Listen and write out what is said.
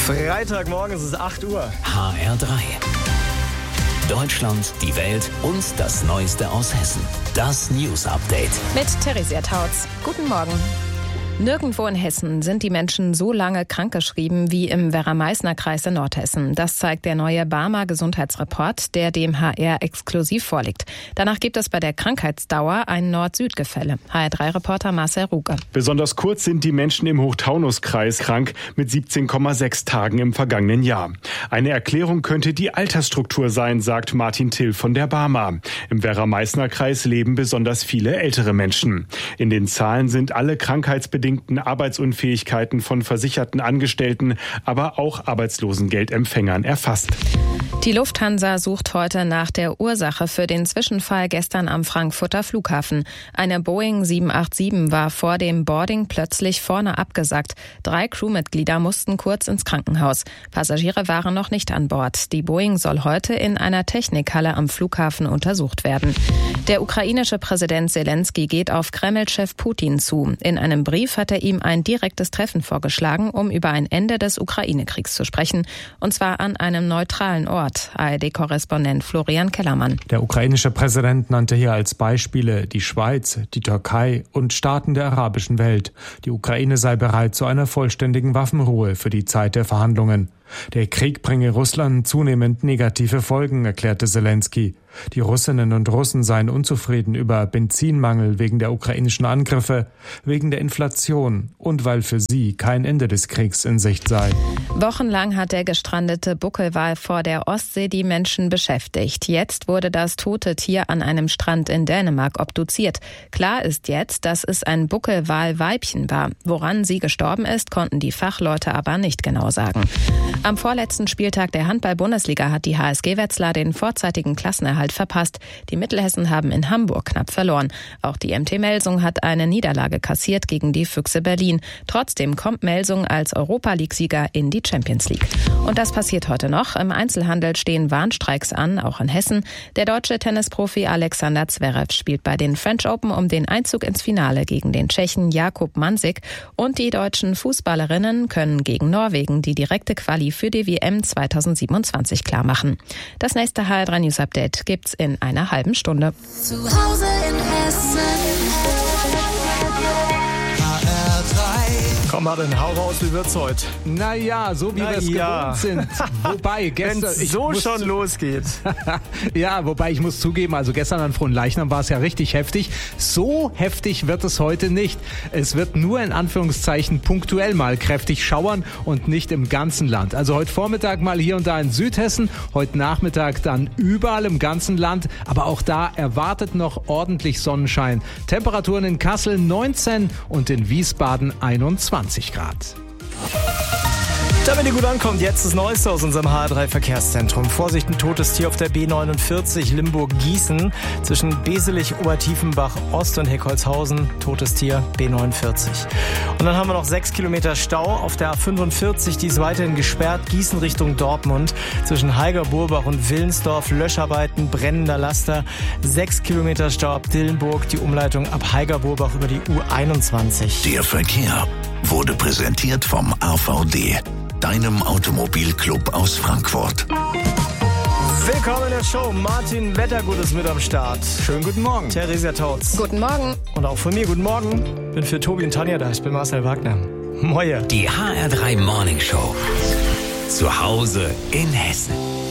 Freitagmorgen, es ist 8 Uhr. HR3. Deutschland, die Welt und das Neueste aus Hessen. Das News Update. Mit Theresia Tautz. Guten Morgen. Nirgendwo in Hessen sind die Menschen so lange krankgeschrieben wie im Werra-Meißner-Kreis in Nordhessen. Das zeigt der neue Barmer Gesundheitsreport, der dem HR exklusiv vorliegt. Danach gibt es bei der Krankheitsdauer ein Nord-Süd-Gefälle. HR3-Reporter Marcel Ruge. Besonders kurz sind die Menschen im Hochtaunuskreis krank mit 17,6 Tagen im vergangenen Jahr. Eine Erklärung könnte die Altersstruktur sein, sagt Martin Till von der Barmer. Im Werra-Meißner-Kreis leben besonders viele ältere Menschen. In den Zahlen sind alle krankheitsbedingten Arbeitsunfähigkeiten von versicherten Angestellten, aber auch Arbeitslosengeldempfängern erfasst. Die Lufthansa sucht heute nach der Ursache für den Zwischenfall gestern am Frankfurter Flughafen. Eine Boeing 787 war vor dem Boarding plötzlich vorne abgesackt. 3 Crewmitglieder mussten kurz ins Krankenhaus. Passagiere waren noch nicht an Bord. Die Boeing soll heute in einer Technikhalle am Flughafen untersucht werden. Der ukrainische Präsident Zelensky geht auf Kreml-Chef Putin zu. In einem Brief hat er ihm ein direktes Treffen vorgeschlagen, um über ein Ende des Ukraine-Kriegs zu sprechen. Und zwar an einem neutralen Ort. ARD-Korrespondent Florian Kellermann. Der ukrainische Präsident nannte hier als Beispiele die Schweiz, die Türkei und Staaten der arabischen Welt. Die Ukraine sei bereit zu einer vollständigen Waffenruhe für die Zeit der Verhandlungen. Der Krieg bringe Russland zunehmend negative Folgen, erklärte Zelensky. Die Russinnen und Russen seien unzufrieden über Benzinmangel wegen der ukrainischen Angriffe, wegen der Inflation und weil für sie kein Ende des Kriegs in Sicht sei. Wochenlang hat der gestrandete Buckelwal vor der Ostsee die Menschen beschäftigt. Jetzt wurde das tote Tier an einem Strand in Dänemark obduziert. Klar ist jetzt, dass es ein Buckelwal-Weibchen war. Woran sie gestorben ist, konnten die Fachleute aber nicht genau sagen. Am vorletzten Spieltag der Handball-Bundesliga hat die HSG Wetzlar den vorzeitigen Klassenerhalt verpasst. Die Mittelhessen haben in Hamburg knapp verloren. Auch die MT Melsung hat eine Niederlage kassiert gegen die Füchse Berlin. Trotzdem kommt Melsung als Europa-League-Sieger in die Champions League. Und das passiert heute noch. Im Einzelhandel stehen Warnstreiks an, auch in Hessen. Der deutsche Tennisprofi Alexander Zverev spielt bei den French Open um den Einzug ins Finale gegen den Tschechen Jakub Mansik. Und die deutschen Fußballerinnen können gegen Norwegen die direkte Quali für die WM 2027 klarmachen. Das nächste HR3 News Update gibt's in einer halben Stunde. Zu Hause in Hessen. Komm Martin, hau raus, wie wird's heute? Naja, so wie wir es gewohnt sind. Wobei, gestern... Wenn's so schon losgeht. Ja, wobei ich muss zugeben, also gestern an Fronleichnam war es ja richtig heftig. So heftig wird es heute nicht. Es wird nur in Anführungszeichen punktuell mal kräftig schauern und nicht im ganzen Land. Also heute Vormittag mal hier und da in Südhessen, heute Nachmittag dann überall im ganzen Land. Aber auch da erwartet noch ordentlich Sonnenschein. Temperaturen in Kassel 19 und in Wiesbaden 21 Grad. Damit ihr gut ankommt, jetzt das Neueste aus unserem HR3-Verkehrszentrum. Vorsicht, ein totes Tier auf der B49 Limburg-Gießen zwischen Beselich, Obertiefenbach, Ost und Heckholzhausen. Totes Tier, B49. Und dann haben wir noch 6 Kilometer Stau auf der A45, die ist weiterhin gesperrt. Gießen Richtung Dortmund zwischen Heiger-Burbach und Willensdorf. Löscharbeiten, brennender Laster. 6 Kilometer Stau ab Dillenburg, die Umleitung ab Heiger-Burbach über die U21. Der Verkehr wurde präsentiert vom AVD, deinem Automobilclub aus Frankfurt. Willkommen in der Show. Martin Wettergut ist mit am Start. Schönen guten Morgen. Theresia Tautz. Guten Morgen. Und auch von mir guten Morgen. Bin für Tobi und Tanja da. Ich bin Marcel Wagner. Moje. Die HR3 Morning Show. Zu Hause in Hessen.